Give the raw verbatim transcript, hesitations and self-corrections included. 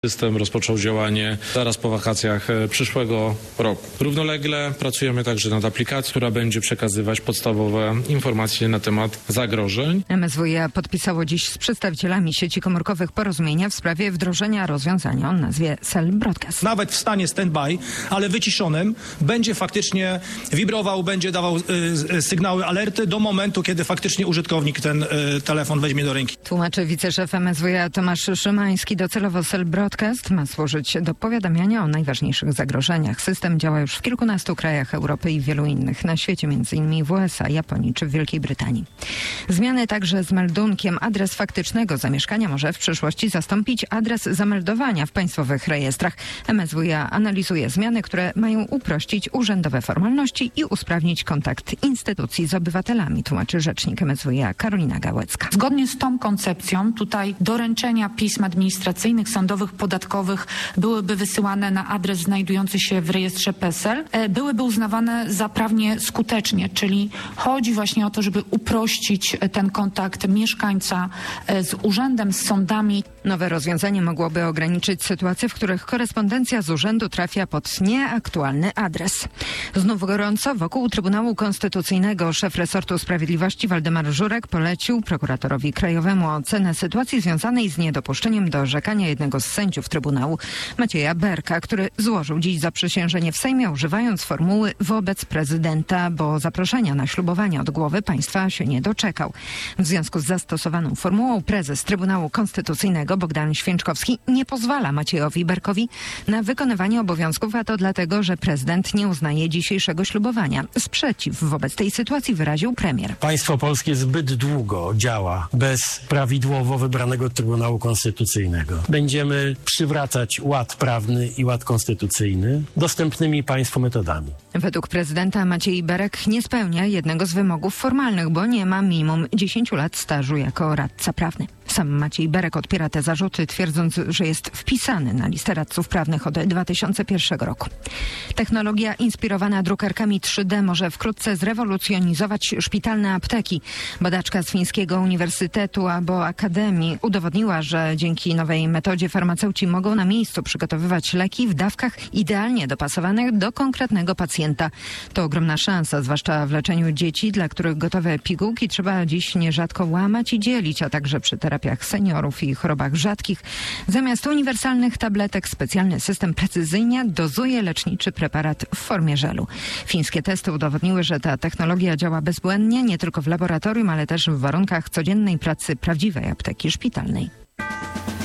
System rozpoczął działanie zaraz po wakacjach przyszłego roku. Równolegle pracujemy także nad aplikacją, która będzie przekazywać podstawowe informacje na temat zagrożeń. M S W iA podpisało dziś z przedstawicielami sieci komórkowych porozumienia w sprawie wdrożenia rozwiązania o nazwie Cell Broadcast. Nawet w stanie stand-by, ale wyciszonym, będzie faktycznie wibrował, będzie dawał y, sygnały, alerty do momentu, kiedy faktycznie użytkownik ten y, telefon weźmie do ręki. Tłumaczy wiceszef M S W iA Tomasz Szymański. Docelowo Cell Broadcast ma służyć do powiadamiania o najważniejszych zagrożeniach. System działa już w kilkunastu krajach Europy i wielu innych na świecie, między innymi w U S A, Japonii czy w Wielkiej Brytanii. Zmiany także z meldunkiem. Adres faktycznego zamieszkania może w przyszłości zastąpić adres zameldowania w państwowych rejestrach. M S W iA analizuje zmiany, które mają uprościć urzędowe formalności i usprawnić kontakt instytucji z obywatelami, tłumaczy rzecznik M S W iA Karolina Gałecka. Zgodnie z tą koncepcją tutaj doręczenia pism administracyjnych, sądowych, podatkowych byłyby wysyłane na adres znajdujący się w rejestrze PESEL, byłyby uznawane za prawnie skutecznie, czyli chodzi właśnie o to, żeby uprościć ten kontakt mieszkańca z urzędem, z sądami. Nowe rozwiązanie mogłoby ograniczyć sytuacje, w których korespondencja z urzędu trafia pod nieaktualny adres. Znów gorąco wokół Trybunału Konstytucyjnego szef resortu sprawiedliwości Waldemar Żurek polecił prokuratorowi krajowemu ocenę sytuacji związanej z niedopuszczeniem do orzekania jednego z sędziów Trybunału, Macieja Berka, który złożył dziś zaprzysiężenie w Sejmie, używając formuły wobec prezydenta, bo zaproszenia na ślubowanie od głowy państwa się nie doczekał. W związku z zastosowaną formułą prezes Trybunału Konstytucyjnego Bogdan Święczkowski nie pozwala Maciejowi Berkowi na wykonywanie obowiązków, a to dlatego, że prezydent nie uznaje dzisiejszego ślubowania. Sprzeciw wobec tej sytuacji wyraził premier. Państwo polskie zbyt długo działa bez prawidłowo wybranego Trybunału Konstytucyjnego. Będziemy przywracać ład prawny i ład konstytucyjny dostępnymi państwu metodami. Według prezydenta Maciej Berek nie spełnia jednego z wymogów formalnych, bo nie ma minimum dziesięciu lat stażu jako radca prawny. Sam Maciej Berek odpiera te zarzuty, twierdząc, że jest wpisany na listę radców prawnych od dwa tysiące pierwszego roku. Technologia inspirowana drukarkami trzy D może wkrótce zrewolucjonizować szpitalne apteki. Badaczka z fińskiego uniwersytetu albo akademii udowodniła, że dzięki nowej metodzie farmaceuci mogą na miejscu przygotowywać leki w dawkach idealnie dopasowanych do konkretnego pacjenta. To ogromna szansa, zwłaszcza w leczeniu dzieci, dla których gotowe pigułki trzeba dziś nierzadko łamać i dzielić, a także przy terapiach seniorów i chorobach rzadkich. Zamiast uniwersalnych tabletek specjalny system precyzyjnie dozuje leczniczy preparat w formie żelu. Fińskie testy udowodniły, że ta technologia działa bezbłędnie nie tylko w laboratorium, ale też w warunkach codziennej pracy prawdziwej apteki szpitalnej.